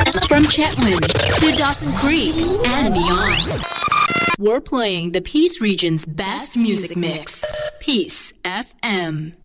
From Chetwynd to Dawson Creek and beyond, we're playing the Peace Region's best music mix. Peace FM.